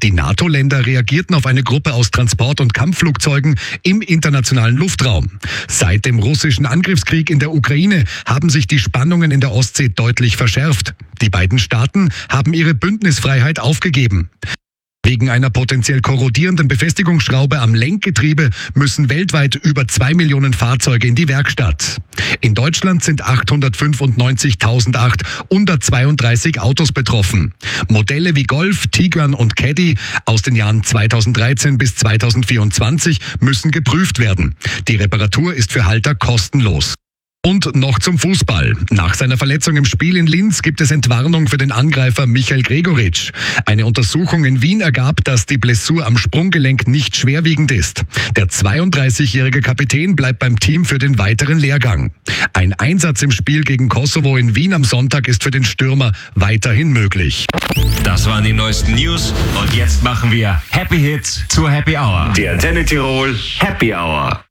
Die NATO-Länder reagierten auf eine Gruppe aus Transport- und Kampfflugzeugen im internationalen Luftraum. Seit dem russischen Angriffskrieg in der Ukraine haben sich die Spannungen in der Ostsee deutlich verschärft. Die beiden Staaten haben ihre Bündnisfreiheit aufgegeben. Wegen einer potenziell korrodierenden Befestigungsschraube am Lenkgetriebe müssen weltweit über 2 Millionen Fahrzeuge in die Werkstatt. In Deutschland sind 895.008 unter 32 Autos betroffen. Modelle wie Golf, Tiguan und Caddy aus den Jahren 2013 bis 2024 müssen geprüft werden. Die Reparatur ist für Halter kostenlos. Und noch zum Fußball. Nach seiner Verletzung im Spiel in Linz gibt es Entwarnung für den Angreifer Michael Gregoritsch. Eine Untersuchung in Wien ergab, dass die Blessur am Sprunggelenk nicht schwerwiegend ist. Der 32-jährige Kapitän bleibt beim Team für den weiteren Lehrgang. Ein Einsatz im Spiel gegen Kosovo in Wien am Sonntag ist für den Stürmer weiterhin möglich. Das waren die neuesten News und jetzt machen wir Happy Hits zur Happy Hour. Die Antenne Tirol Happy Hour.